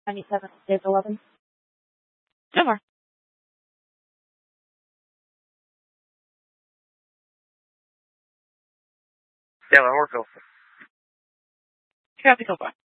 97, there's 11. No more. Yeah, we're cool. Copy, so far.